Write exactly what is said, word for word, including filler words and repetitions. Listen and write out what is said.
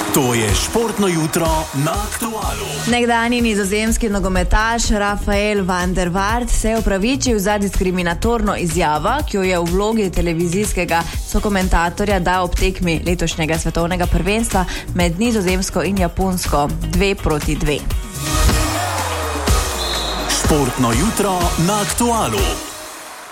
To je športno jutro na Aktualu. Nekdanji nizozemski nogometaš Rafael van der Vaart se je opravičil za diskriminatorno izjavo, ki jo je v vlogi televizijskega sokomentatorja dal ob tekmi letošnjega svetovnega prvenstva med Nizozemsko in Japonsko dve proti dve. Športno jutro na Aktualu.